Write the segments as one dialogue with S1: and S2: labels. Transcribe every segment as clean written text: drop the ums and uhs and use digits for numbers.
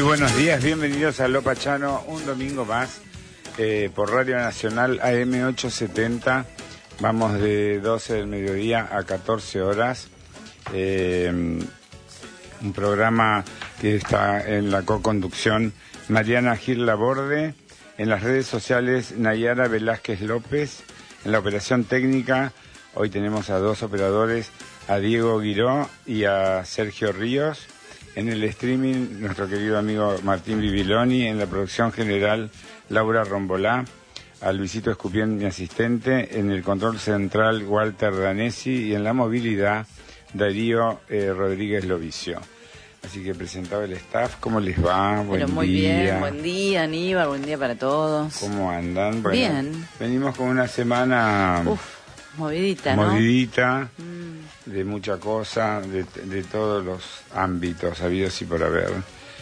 S1: Muy buenos días, bienvenidos a Lo Pachano, un domingo más por Radio Nacional AM870. Vamos de 12 del mediodía a 14 horas. Un programa que está en la co-conducción Mariana Gil Laborde, en las redes sociales Nayara Velázquez López, en la operación técnica hoy tenemos a dos operadores, a Diego Guiró y a Sergio Ríos. En el streaming, nuestro querido amigo Martín Bibiloni. En la producción general, Laura Rombolá. A Luisito Escupien, mi asistente. En el control central, Walter Danesi. Y en la movilidad, Darío Rodríguez Lovicio. Así que presentado el staff, ¿cómo les va?
S2: Pero muy bien, buen día, Aníbal, buen día para todos.
S1: ¿Cómo andan? Bueno,
S2: bien.
S1: Venimos con una semana...
S2: movidita, ¿no?
S1: Movidita. De mucha cosa, de todos los ámbitos habidos y por haber,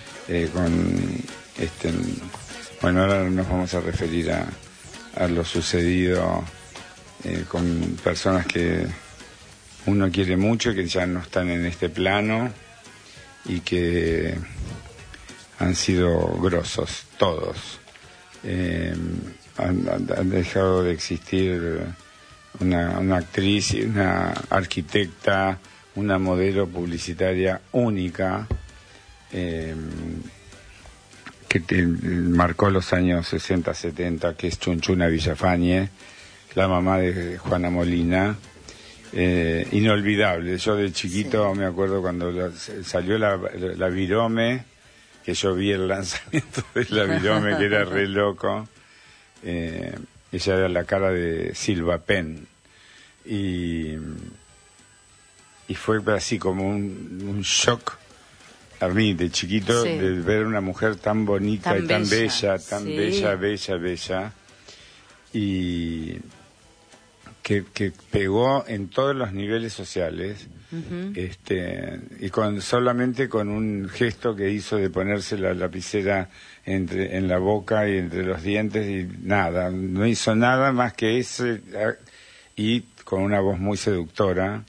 S1: bueno, ahora nos vamos a referir a lo sucedido con personas que uno quiere mucho y que ya no están en este plano y que han sido grosos, todos. Han dejado de existir una actriz, una arquitecta, una modelo publicitaria única que marcó los años 60, 70, que es Chunchuna Villafañe, la mamá de Juana Molina. Inolvidable. Yo de chiquito me acuerdo cuando salió la Virome, que yo vi el lanzamiento de la Virome, que era re loco. Ella era la cara de Silva Penn y fue así como un shock a mí de chiquito, sí, de ver una mujer tan bonita y tan bella, tan bella y que pegó en todos los niveles sociales. Y solamente con un gesto que hizo de ponerse la lapicera en la boca y entre los dientes y nada, no hizo nada más que ese, y con una voz muy seductora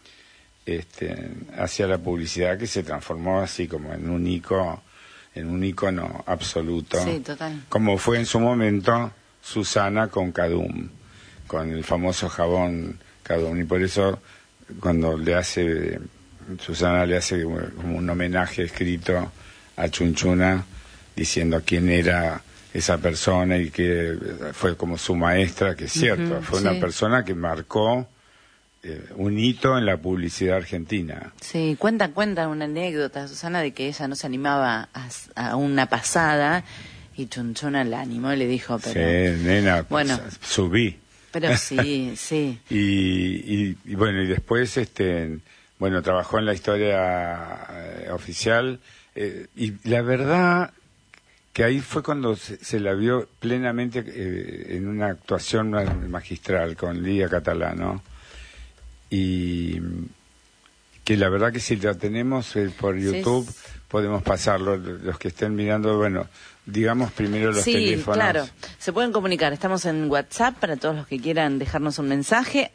S1: hacia la publicidad, que se transformó así como en un ícono absoluto.
S2: Sí, total.
S1: Como fue en su momento Susana con Cadum, con el famoso jabón Cadum, y por eso cuando Susana le hace como un homenaje escrito a Chunchuna, diciendo quién era esa persona y que fue como su maestra, que es cierto, fue una persona que marcó un hito en la publicidad argentina.
S2: Sí, cuentan una anécdota, Susana, de que ella no se animaba a una pasada y Chunchuna la animó y le dijo, pero...
S1: Sí, nena,
S2: bueno,
S1: subí.
S2: Pero sí, sí.
S1: y bueno, y después, trabajó en la historia oficial, y la verdad que ahí fue cuando se la vio plenamente en una actuación magistral con Lidia Catalano, y que la verdad que si la tenemos por YouTube, sí, podemos pasarlo, los que estén mirando, bueno, digamos primero los teléfonos. Sí,
S2: claro, se pueden comunicar, estamos en WhatsApp para todos los que quieran dejarnos un mensaje,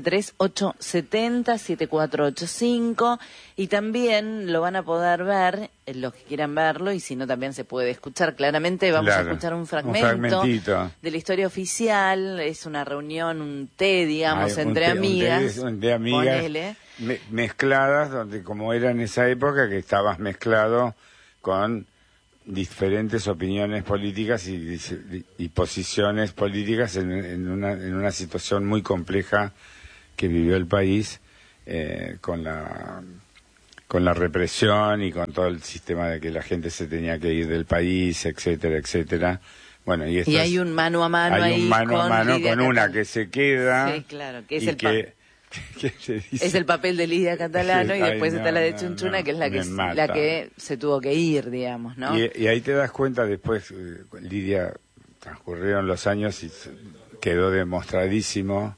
S2: 1138707485, y también lo van a poder ver, los que quieran verlo, y si no también se puede escuchar claramente. Vamos a escuchar un fragmentito de la historia oficial, es una reunión, un té, digamos, entre amigas,
S1: un té de amigas, ponele, mezcladas, donde como era en esa época que estabas mezclado con diferentes opiniones políticas y posiciones políticas en una situación muy compleja que vivió el país, con la represión y con todo el sistema de que la gente se tenía que ir del país, etcétera, etcétera. Bueno, y
S2: hay un mano a mano ahí,
S1: hay un mano a mano con una que se queda,
S2: sí, claro, que es es el papel de Lidia Catalano, y después está la de Chunchuna, que es la que se tuvo que ir, digamos, ¿no?
S1: Y ahí te das cuenta después, Lidia, transcurrieron los años y quedó demostradísimo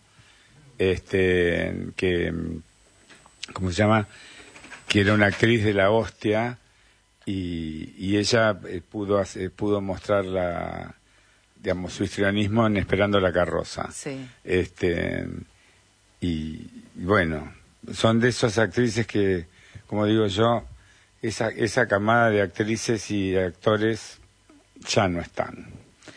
S1: que, ¿cómo se llama?, que era una actriz de la hostia, y ella pudo mostrar su histrionismo en Esperando la carroza.
S2: Sí.
S1: Y bueno, son de esas actrices que, como digo yo, esa camada de actrices y actores ya no están.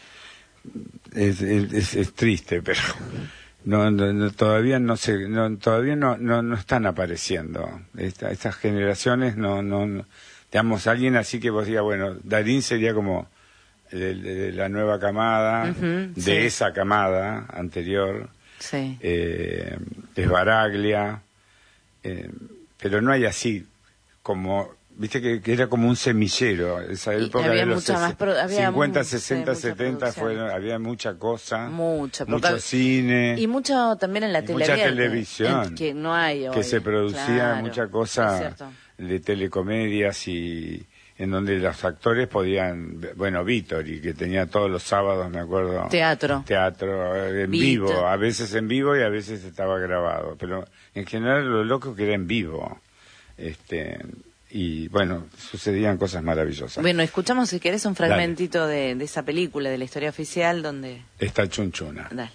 S1: Es triste, pero todavía no están apareciendo. Estas generaciones no, digamos, alguien así que vos digas, bueno, Darín sería como de la nueva camada, de esa camada anterior.
S2: Sí.
S1: Es Baraglia, pero no hay así como, viste que era como un semillero, esa época de los 50, 60, 70 había mucha cosa, mucho cine
S2: y mucho también en la
S1: mucha televisión
S2: que no hay hoy,
S1: que se producía mucha cosa de telecomedias y en donde los actores podían, bueno, Vítori, que tenía todos los sábados, me acuerdo, teatro en vivo, a veces en vivo y a veces estaba grabado, pero en general lo loco que era en vivo, y bueno, sucedían cosas maravillosas.
S2: Bueno, escuchamos si querés un fragmentito de esa película, de la historia oficial, donde
S1: está Chunchuna.
S2: Dale.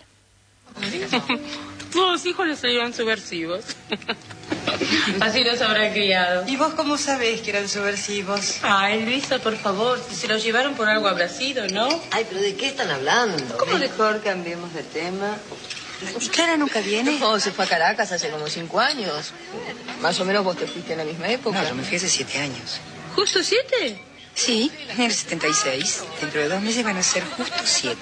S3: Todos hijos le salieron subversivos. Así los habrá criado.
S4: ¿Y vos cómo sabés que eran subversivos?
S3: Ay, Luisa, por favor, si se los llevaron por algo habrá sido, ¿no?
S4: Ay, pero ¿de qué están hablando?
S3: ¿Cómo
S4: mejor cambiemos de tema? ¿Y Clara nunca viene?
S5: No, se fue a Caracas hace como 5 años. Más o menos vos te fuiste en la misma época.
S4: No, yo me fui hace 7 años.
S3: ¿Justo 7?
S4: Sí, en el 76. Dentro de 2 meses van a ser justo 7.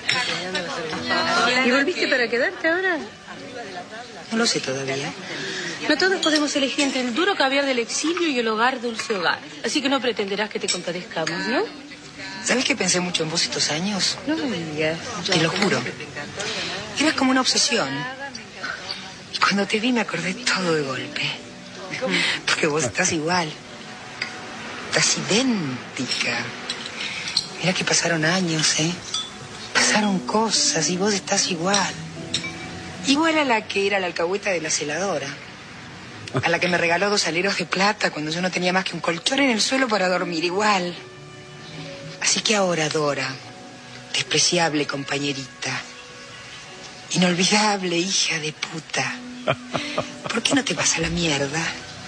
S3: ¿Y volviste para quedarte ahora?
S4: No lo sé todavía.
S3: No todos podemos elegir entre el duro caviar del exilio y el hogar dulce hogar. Así que no pretenderás que te compadezcamos, ¿no?
S4: ¿Sabes que pensé mucho en vos estos años?
S3: No me digas.
S4: Te lo juro. Eras como una obsesión. Y cuando te vi me acordé todo de golpe. Porque vos estás igual. Estás idéntica. Mira que pasaron años, ¿eh? Pasaron cosas y vos estás igual. Igual a la que era la alcahueta de la celadora. A la que me regaló 2 aleros de plata cuando yo no tenía más que un colchón en el suelo para dormir. Igual. Así que ahora, Dora, despreciable compañerita, inolvidable hija de puta, ¿por qué no te vas a la mierda?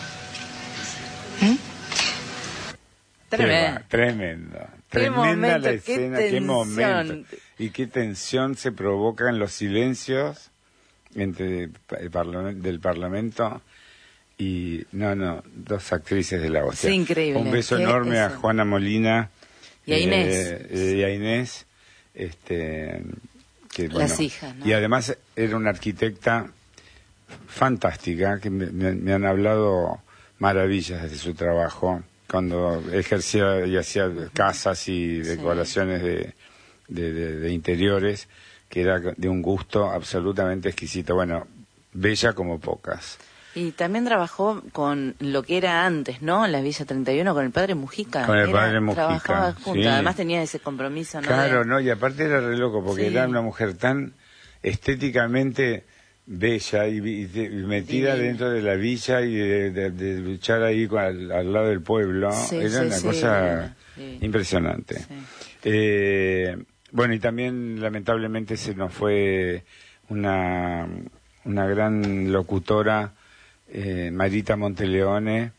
S1: Tremenda la escena, qué momento y qué tensión se provoca en los silencios entre del Parlamento y 2 actrices de la hostia.
S2: Sí, increíble.
S1: Un beso enorme a Juana Molina
S2: y a Inés.
S1: Y a Inés, que, bueno,
S2: las hijas, ¿no?
S1: Y además era una arquitecta fantástica, que me han hablado maravillas de su trabajo, cuando ejercía y hacía casas y decoraciones de interiores, que era de un gusto absolutamente exquisito. Bueno, bella como pocas.
S2: Y también trabajó con lo que era antes, ¿no? En la Villa 31, con el padre Mujica.
S1: Con el padre Mujica.
S2: Trabajaba juntos, sí. Además tenía ese compromiso, ¿no?
S1: Claro, ¿no? Y aparte era re loco, porque era una mujer tan estéticamente bella y metida dentro de la villa y de luchar ahí al lado del pueblo. Era una cosa impresionante. Sí. Bueno, y también lamentablemente se nos fue una gran locutora, Marita Monteleone,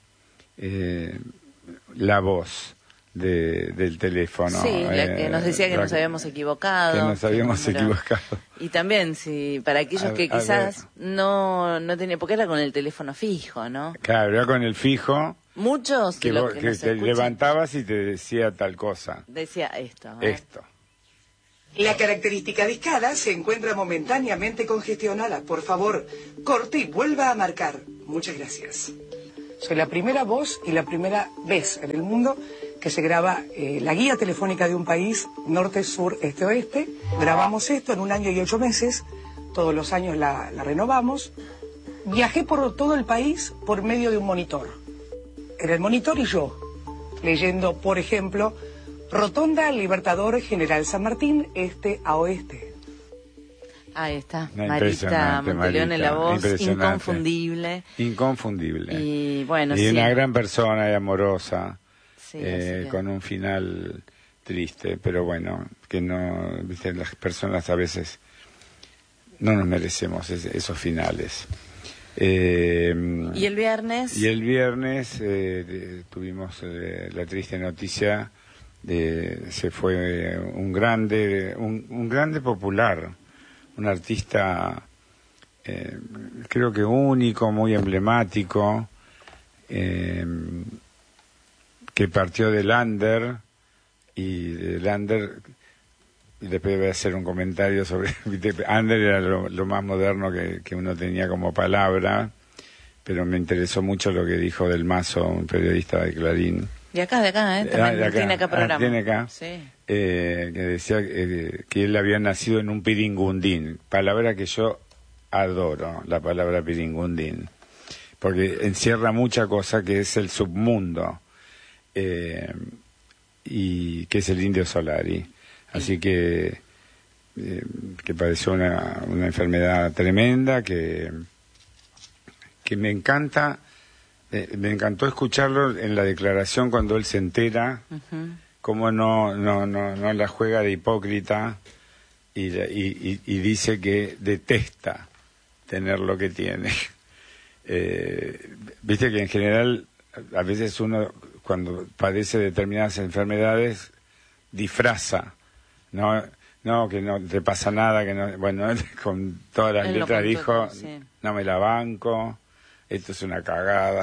S1: la voz del teléfono.
S2: Sí, la que nos decía que nos habíamos equivocado.
S1: Que nos habíamos equivocado.
S2: Y también, para aquellos que quizás no tenían, porque era con el teléfono fijo, ¿no?
S1: Claro, era con el fijo.
S2: Muchos
S1: que te levantabas y te decía tal cosa.
S2: Decía esto.
S1: Esto.
S6: La característica discada se encuentra momentáneamente congestionada. Por favor, corte y vuelva a marcar. Muchas gracias. Soy la primera voz y la primera vez en el mundo que se graba la guía telefónica de un país, norte, sur, este, oeste. Grabamos esto en 1 año y 8 meses. Todos los años la renovamos. Viajé por todo el país por medio de un monitor. Era el monitor y yo, leyendo, por ejemplo, Rotonda Libertador General San Martín, este a oeste.
S2: Ahí está, Marita Monteleone, la voz inconfundible.
S1: Inconfundible.
S2: Y bueno,
S1: y una gran persona y amorosa,
S2: con
S1: un final triste, pero bueno, que no, viste, las personas a veces no nos merecemos esos finales.
S2: ¿Y el viernes?
S1: Y el viernes tuvimos la triste noticia de se fue un grande popular, un artista creo que único, muy emblemático, que partió del under, y del under, y después voy a hacer un comentario sobre under era lo más moderno que uno tenía como palabra, pero me interesó mucho lo que dijo Del Mazo, un periodista de Clarín.
S2: De acá, también tiene acá programa.
S1: Tiene acá.
S2: Sí.
S1: Que decía que él había nacido en un piringundín, palabra que yo adoro, la palabra piringundín, porque encierra mucha cosa que es el submundo, y que es el Indio Solari. Así que padeció una enfermedad tremenda que me encanta. Me encantó escucharlo en la declaración cuando él se entera, cómo no la juega de hipócrita y dice que detesta tener lo que tiene. Viste que en general a veces uno cuando padece determinadas enfermedades disfraza, no que no te pasa nada, que no, bueno, él con todas las letras dijo, sí, no me la banco, esto es una cagada,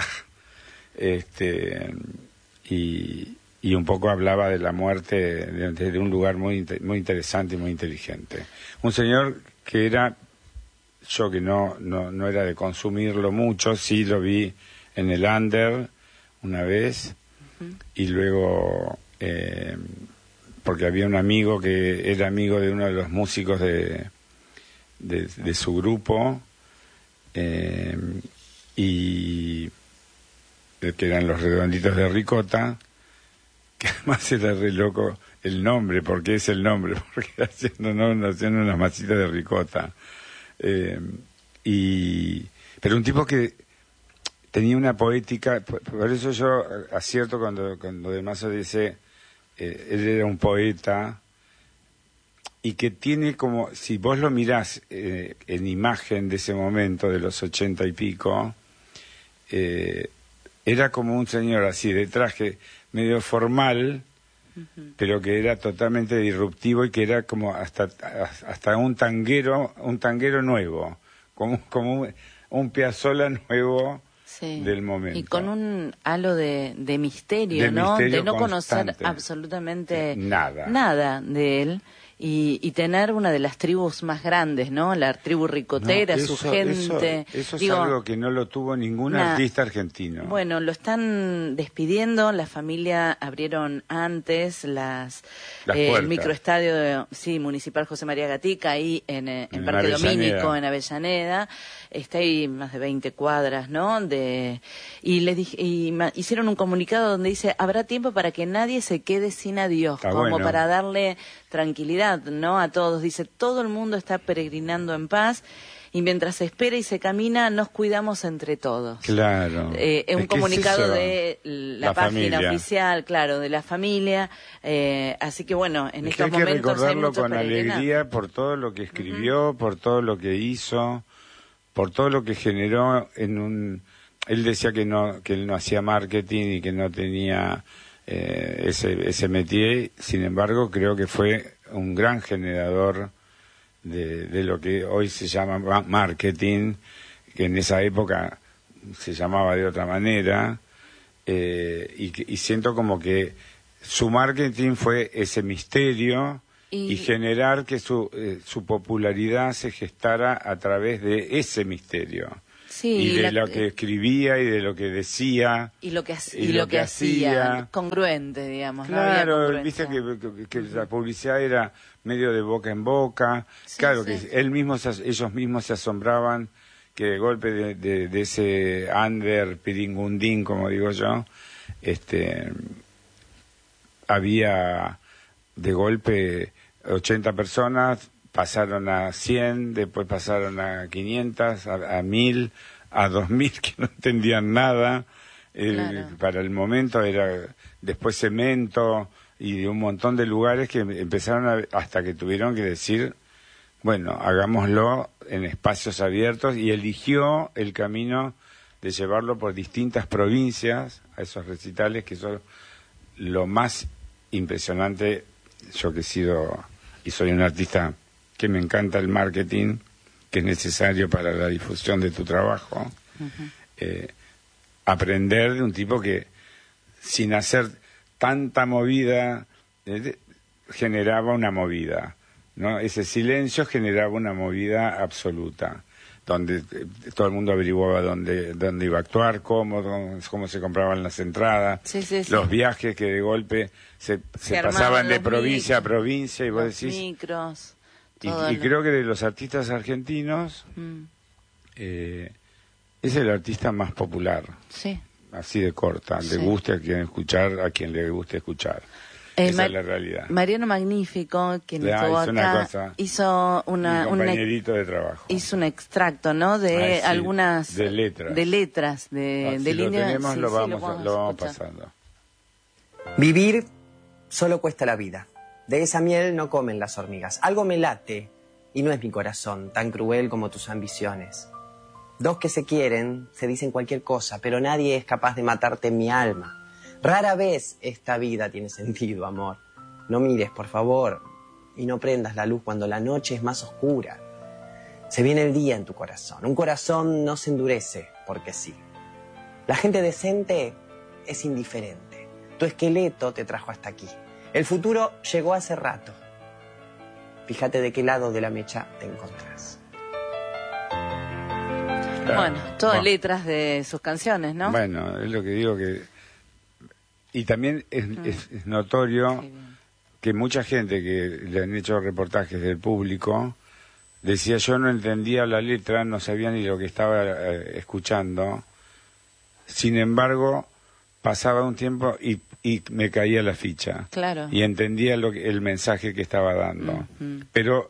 S1: y un poco hablaba de la muerte desde un lugar muy interesante y muy inteligente. Un señor que era, yo que no era de consumirlo mucho, sí lo vi en el under una vez, y luego porque había un amigo que era amigo de uno de los músicos de su grupo, y que eran los Redonditos de Ricota, que además era re loco el nombre. ¿Por qué es el nombre? Porque haciendo unas masitas de ricota, pero un tipo que tenía una poética, por eso yo acierto cuando De Mazo dice él era un poeta, y que tiene como, si vos lo mirás en imagen de ese momento de los 80 y pico, era como un señor así de traje medio formal, pero que era totalmente disruptivo, y que era como hasta un tanguero nuevo, como un Piazzolla nuevo. Sí. Del momento.
S2: Y con un halo de misterio, ¿no? De no
S1: constante.
S2: Conocer absolutamente
S1: nada
S2: de él. Y tener una de las tribus más grandes, ¿no? La tribu ricotera, su gente.
S1: Eso es algo que no lo tuvo ningún artista argentino.
S2: Bueno, lo están despidiendo. La familia abrieron antes el microestadio municipal José María Gatica, ahí en Parque Domínico, en Avellaneda. Está ahí más de 20 cuadras, ¿no? Hicieron un comunicado donde dice: habrá tiempo para que nadie se quede sin adiós, para darle tranquilidad, ¿no? A todos. Dice: todo el mundo está peregrinando en paz, y mientras se espera y se camina, nos cuidamos entre todos.
S1: Claro.
S2: Un comunicado de la página oficial, claro, de la familia. Así que bueno, en estos momentos hay que
S1: recordarlo con alegría por todo lo que escribió, por todo lo que hizo, por todo lo que generó Él decía que él no hacía marketing y que no tenía ese métier. Sin embargo, creo que fue un gran generador de lo que hoy se llama marketing, que en esa época se llamaba de otra manera, y siento como que su marketing fue ese misterio y generar que su popularidad se gestara a través de ese misterio.
S2: Sí,
S1: y de lo que escribía y de lo que decía
S2: y lo que hacía, congruente, digamos.
S1: Claro, viste que la publicidad era medio de boca en boca. Sí, claro, sí. Que ellos mismos se asombraban que de golpe de ese under piringundín, como digo yo, había de golpe 80 personas, pasaron a 100, después pasaron a 500, a 1000, a 2000, que no entendían nada. Claro. Para el momento era después Cemento y de un montón de lugares que empezaron hasta que tuvieron que decir, bueno, hagámoslo en espacios abiertos, y eligió el camino de llevarlo por distintas provincias a esos recitales, que son lo más impresionante. Yo que he sido y soy un artista que me encanta el marketing, que es necesario para la difusión de tu trabajo, aprender de un tipo que sin hacer tanta movida generaba una movida, ¿no? Ese silencio generaba una movida absoluta, donde todo el mundo averiguaba dónde iba a actuar, cómo se compraban las entradas, los viajes que de golpe se pasaban de provincia a provincia, y vos decís...
S2: micros,
S1: y creo que de los artistas argentinos es el artista más popular. Sí. Así de corta, le guste a quien escuchar, a quien le guste escuchar. Esa es la realidad.
S2: Mariano Magnífico, quien estuvo acá, hizo un
S1: compañerito de trabajo.
S2: Hizo un extracto, ¿no? De algunas...
S1: De letras.
S2: De letras, de
S1: si
S2: líneas.
S1: Lo tenemos, lo vamos pasando.
S7: Vivir solo cuesta la vida. De esa miel no comen las hormigas. Algo me late, y no es mi corazón, tan cruel como tus ambiciones. Dos que se quieren, se dicen cualquier cosa, pero nadie es capaz de matarte en mi alma. Rara vez esta vida tiene sentido, amor. No mires, por favor, y no prendas la luz cuando la noche es más oscura. Se viene el día en tu corazón. Un corazón no se endurece porque sí. La gente decente es indiferente. Tu esqueleto te trajo hasta aquí. El futuro llegó hace rato. Fíjate de qué lado de la mecha te encontrás.
S2: Bueno, todas letras de sus canciones, ¿no?
S1: Bueno, es lo que digo que... Y también es notorio que mucha gente que le han hecho reportajes del público decía, yo no entendía la letra, no sabía ni lo que estaba escuchando. Sin embargo, pasaba un tiempo y me caía la ficha.
S2: Claro.
S1: Y entendía el mensaje que estaba dando. Pero...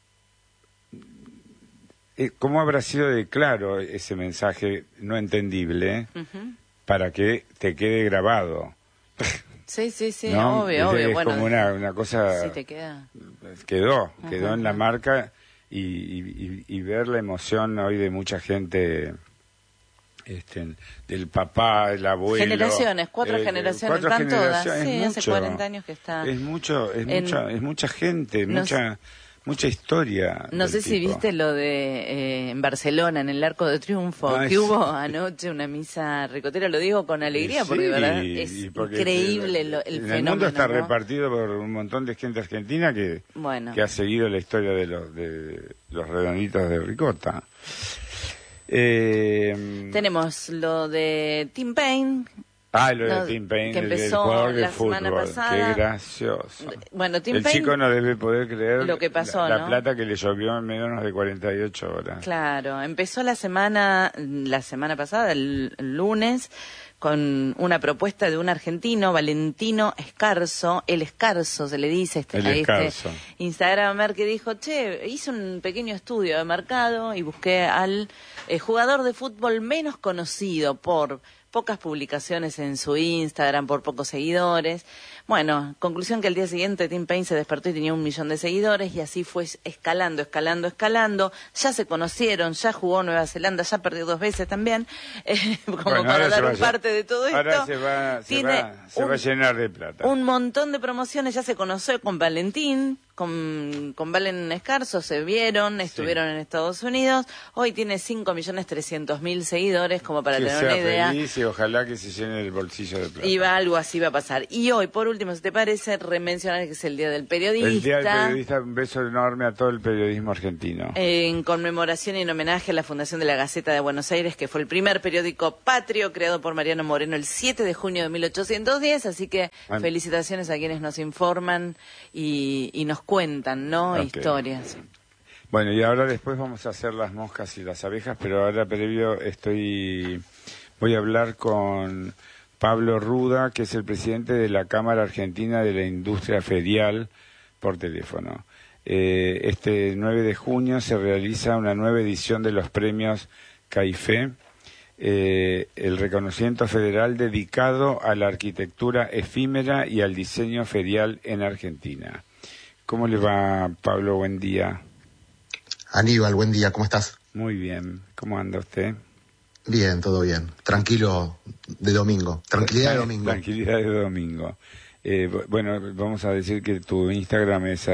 S1: ¿cómo habrá sido de claro ese mensaje no entendible para que te quede grabado?
S2: Sí,
S1: ¿no?
S2: obvio.
S1: Es
S2: bueno,
S1: como una cosa...
S2: Sí, te queda.
S1: Quedó en la marca, y ver la emoción hoy de mucha gente, del papá, el abuelo...
S2: Generaciones, cuatro generaciones, están todas. Sí, hace 40 años que está...
S1: Es mucha gente, mucha historia.
S2: No sé si viste lo de en Barcelona, en el Arco de Triunfo, que hubo anoche una misa ricotera. Lo digo con alegría, porque de verdad es increíble el fenómeno.
S1: El mundo está
S2: ¿no?
S1: repartido por un montón de gente argentina que ha seguido la historia de los redonditos de ricota.
S2: Tenemos lo de Tim Payne.
S1: Lo de Tim Payne,
S2: que empezó
S1: el jugador de
S2: la
S1: fútbol.
S2: semana pasada.
S1: Qué gracioso.
S2: Bueno, Tim
S1: el
S2: Payne,
S1: chico no debe poder creer
S2: lo que pasó,
S1: la plata que le llovió en menos de 48 horas.
S2: Claro, empezó la semana pasada, el lunes, con una propuesta de un argentino, Valentino Escarzo, el Escarzo se le dice este Instagramer, que dijo, hice un pequeño estudio de mercado y busqué al jugador de fútbol menos conocido por pocas publicaciones en su Instagram, por pocos seguidores. Bueno, conclusión que al día siguiente Tim Payne se despertó y tenía 1 millón de seguidores, y así fue escalando. Ya se conocieron, ya jugó Nueva Zelanda, ya perdió 2 veces también, para dar parte de todo esto.
S1: Ahora se va a llenar de plata.
S2: Un montón de promociones, ya se conoció con Valentín, con Valen Escarzo, se vieron, estuvieron en Estados Unidos. Hoy tiene 5.300.000 seguidores, como para tener una idea.
S1: Feliz, y ojalá que se llene el bolsillo de plata.
S2: Y algo así va a pasar. Y hoy, por último, si te parece, remencionar que es el Día del Periodista.
S1: El Día del Periodista, un beso enorme a todo el periodismo argentino.
S2: En conmemoración y en homenaje a la fundación de la Gaceta de Buenos Aires, que fue el primer periódico patrio creado por Mariano Moreno el 7 de junio de 1810. Así que felicitaciones a quienes nos informan y nos cuentan, ¿no? Historias.
S1: Bueno, y ahora después vamos a hacer las moscas y las abejas, pero ahora previo voy a hablar con Pablo Ruda, que es el presidente de la Cámara Argentina de la Industria Ferial, por teléfono. Este 9 de junio se realiza una nueva edición de los premios CAIFE, el reconocimiento federal dedicado a la arquitectura efímera y al diseño ferial en Argentina. ¿Cómo le va, Pablo? Buen día.
S8: Aníbal, buen día, ¿cómo estás?
S1: Muy bien, ¿cómo anda usted?
S8: Bien, todo bien. Tranquilo de domingo. Tranquilidad de domingo.
S1: Tranquilidad de domingo. Bueno, vamos a decir que tu Instagram es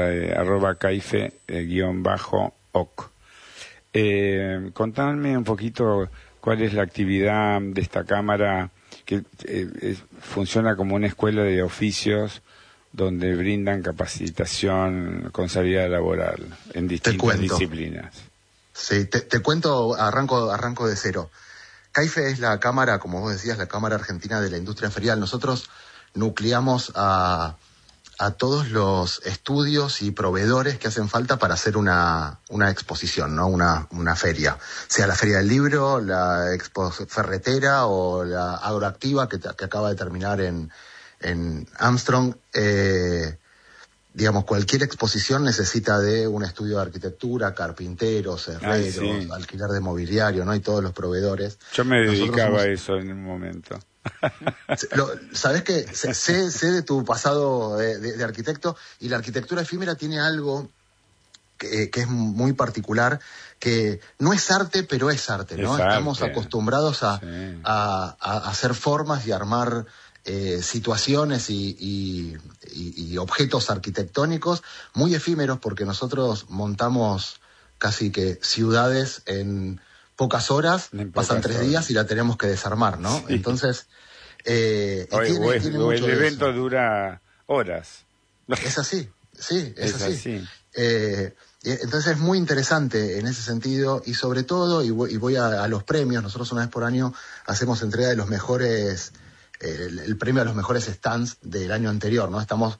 S1: @caife_oc. Contadme un poquito cuál es la actividad de esta cámara que funciona como una escuela de oficios donde brindan capacitación con salida laboral en distintas disciplinas.
S8: Sí, te cuento, arranco de cero. CAIFE es la cámara, como vos decías, la Cámara Argentina de la Industria Ferial. Nosotros nucleamos a todos los estudios y proveedores que hacen falta para hacer una exposición, ¿no? Una feria. Sea la Feria del Libro, la Expo Ferretera o la Agroactiva que acaba de terminar en Armstrong. Digamos, cualquier exposición necesita de un estudio de arquitectura, carpinteros, herreros, sí, alquiler de mobiliario, ¿no? Y todos los proveedores.
S1: Yo me dedicaba a eso en un momento.
S8: Sabés que sé de tu pasado de arquitecto, y la arquitectura efímera tiene algo que es muy particular, que no es arte, pero es arte, ¿no? Estamos acostumbrados a hacer formas y armar situaciones y objetos arquitectónicos muy efímeros, porque nosotros montamos casi que ciudades en pocas horas, pasan 3 días y la tenemos que desarmar, ¿no? Sí. Entonces,
S1: el evento dura horas.
S8: Es así, sí, es así. Entonces es muy interesante en ese sentido, y sobre todo, y voy a los premios. Nosotros una vez por año hacemos entrega de los mejores, el premio a los mejores stands del año anterior, ¿no? Estamos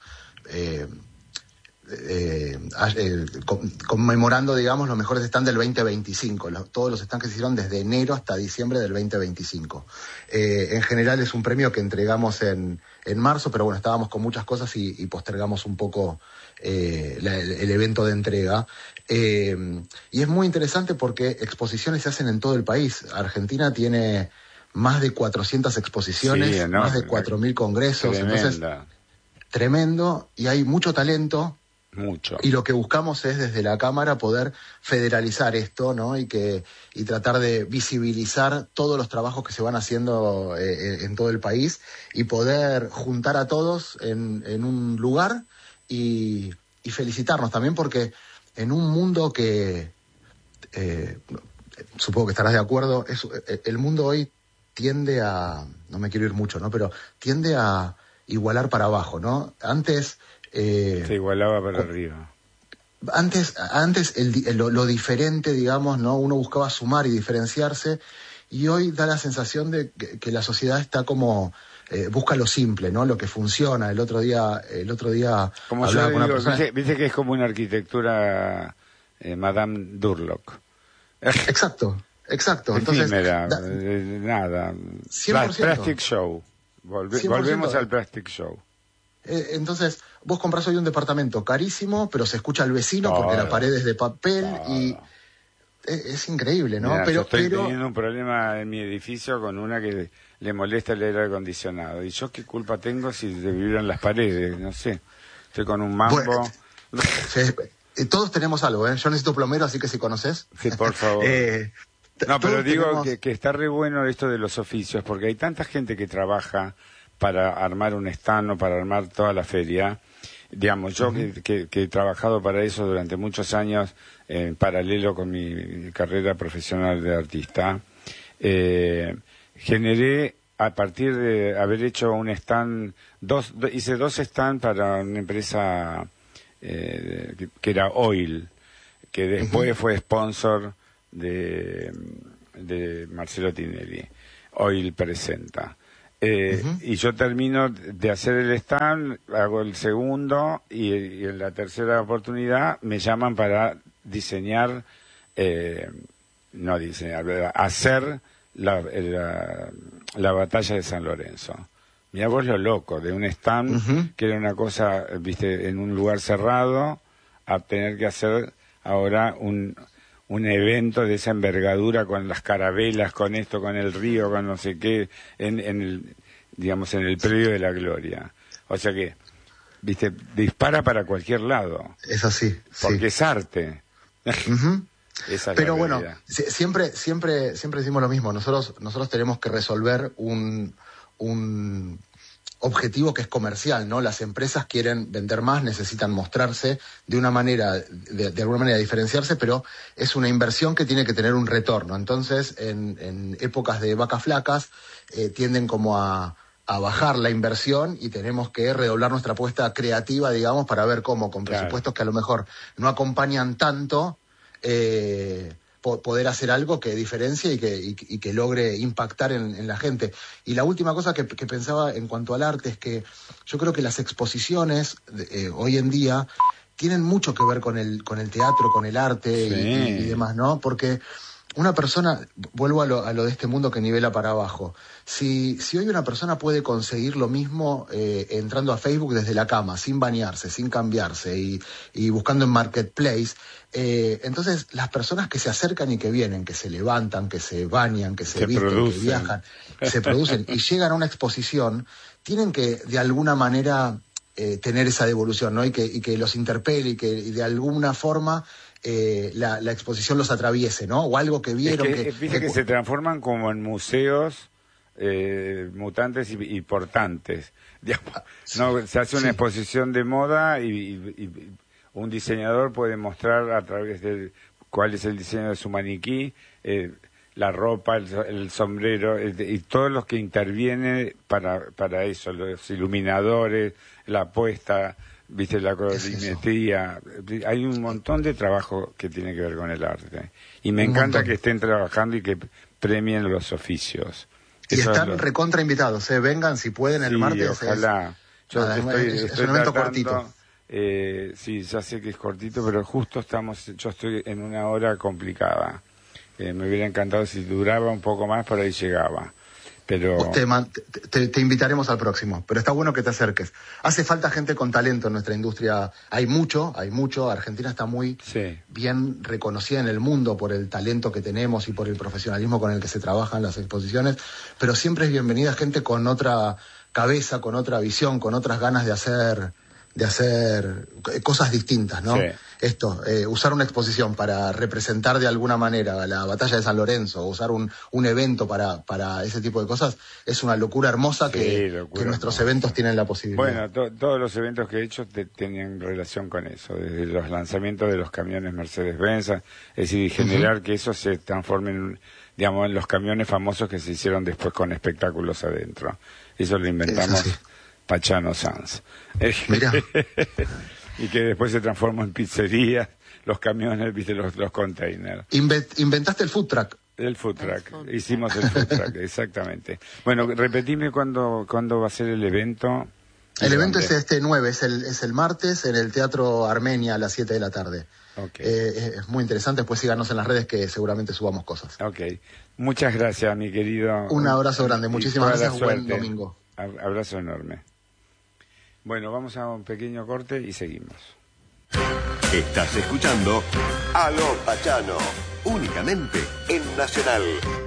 S8: conmemorando, digamos, los mejores stands del 2025, todos los stands que se hicieron desde enero hasta diciembre del 2025. En general es un premio que entregamos en marzo, pero bueno, estábamos con muchas cosas y postergamos un poco el evento de entrega. Y es muy interesante porque exposiciones se hacen en todo el país. Argentina tiene más de 400 exposiciones, sí, más de 4.000 congresos.
S1: Tremenda.
S8: Entonces, tremendo, y hay mucho talento.
S1: Mucho.
S8: Y lo que buscamos es desde la Cámara poder federalizar esto, ¿no? Y tratar de visibilizar todos los trabajos que se van haciendo en todo el país, y poder juntar a todos en un lugar y felicitarnos también, porque en un mundo que supongo que estarás de acuerdo, el mundo hoy tiende a, no me quiero ir mucho, ¿no? Pero tiende a igualar para abajo, ¿no? Antes
S1: se igualaba para arriba.
S8: Antes lo diferente, digamos, ¿no? Uno buscaba sumar y diferenciarse, y hoy da la sensación de que la sociedad está como busca lo simple, ¿no? Lo que funciona. El otro día
S1: como hablaba con una persona. Dice que es como una arquitectura Madame Durlock.
S8: Exacto. Entonces,
S1: nada.
S8: 100%.
S1: Plastic Show. Volvemos al Plastic Show.
S8: Entonces, vos comprás hoy un departamento carísimo, pero se escucha al vecino porque la pared es de papel y es increíble, ¿no?
S1: Mirá, yo estoy teniendo un problema en mi edificio con una que le molesta el aire acondicionado. ¿Y yo qué culpa tengo si se vibran las paredes? No sé. Estoy con un mambo.
S8: Bueno, todos tenemos algo, ¿eh? Yo necesito plomero, así que si conoces.
S1: Sí, por favor. No, pero digo que está re bueno esto de los oficios, porque hay tanta gente que trabaja para armar un stand o para armar toda la feria. Digamos, yo que he trabajado para eso durante muchos años, en paralelo con mi carrera profesional de artista, generé, a partir de haber hecho un stand, hice 2 stands para una empresa que era Oil, que después fue sponsor de Marcelo Tinelli. Oil presenta. Y yo termino de hacer el stand, hago el segundo, y en la tercera oportunidad me llaman para hacer la batalla de San Lorenzo. Mirá vos lo loco, de un stand que era una cosa, viste, en un lugar cerrado, a tener que hacer ahora un evento de esa envergadura, con las carabelas, con esto, con el río, con no sé qué, en el predio de la gloria. O sea que, viste, dispara para cualquier lado.
S8: Es así.
S1: Porque es arte.
S8: Pero bueno, siempre decimos lo mismo. Nosotros tenemos que resolver un objetivo que es comercial, ¿no? Las empresas quieren vender más, necesitan mostrarse de una manera, de alguna manera diferenciarse, pero es una inversión que tiene que tener un retorno. Entonces, en épocas de vacas flacas, tienden como a bajar la inversión y tenemos que redoblar nuestra apuesta creativa, digamos, para ver cómo, con presupuestos que a lo mejor no acompañan tanto, poder hacer algo que diferencie y que logre impactar en la gente. Y la última cosa que pensaba en cuanto al arte es que yo creo que las exposiciones hoy en día tienen mucho que ver con el teatro, con el arte y demás, ¿no? Porque una persona, vuelvo a lo de este mundo que nivela para abajo, si hoy una persona puede conseguir lo mismo entrando a Facebook desde la cama, sin bañarse, sin cambiarse y buscando en Marketplace, entonces las personas que se acercan y que vienen, que se levantan, que se bañan, que se visten, producen, que viajan, se producen y llegan a una exposición, tienen que de alguna manera tener esa devolución, ¿no? Y que los interpele y que de alguna forma la exposición los atraviese, ¿no? O algo que vieron.
S1: Viste que se transforman como en museos mutantes y portantes. Digamos, ¿no? Se hace una exposición de moda y un diseñador puede mostrar a través de cuál es el diseño de su maniquí, la ropa, el sombrero, y todos los que intervienen para eso, los iluminadores, la puesta, viste, la colorimetría. Hay un montón de trabajo que tiene que ver con el arte. Y me encanta que estén trabajando y que premien los oficios.
S8: Y eso están recontra invitados, vengan si pueden el martes.
S1: Ojalá.
S8: Es un evento cortito.
S1: Sí, ya sé que es cortito, pero justo yo estoy en una hora complicada. Me hubiera encantado si duraba un poco más, por ahí llegaba. Pero
S8: te invitaremos al próximo, pero está bueno que te acerques. Hace falta gente con talento en nuestra industria. Hay mucho. Argentina está muy bien reconocida en el mundo por el talento que tenemos y por el profesionalismo con el que se trabajan las exposiciones, pero siempre es bienvenida gente con otra cabeza, con otra visión, con otras ganas de hacer cosas distintas, ¿no? Usar una exposición para representar de alguna manera la batalla de San Lorenzo, usar un evento para ese tipo de cosas, es una locura hermosa que nuestros eventos tienen la posibilidad.
S1: Bueno, todos los eventos que he hecho tenían relación con eso, desde los lanzamientos de los camiones Mercedes-Benz, es decir, generar que eso se transforme en los camiones famosos que se hicieron después con espectáculos adentro. Eso lo inventamos Pachano Sanz.
S8: Mirá.
S1: Y que después se transformó en pizzerías, los camiones, viste, los containers.
S8: Inventaste el food truck.
S1: El food truck. Hicimos el food truck, exactamente. Bueno, repetime cuándo va a ser el evento.
S8: El evento es este 9, es el martes en el Teatro Armenia a las 7 de la tarde. Es muy interesante, después síganos en las redes que seguramente subamos cosas.
S1: Muchas gracias, mi querido.
S8: Un abrazo grande, muchísimas gracias, buen domingo.
S1: Abrazo enorme. Bueno, vamos a un pequeño corte y seguimos.
S9: Estás escuchando Aló Pachano, únicamente en Nacional.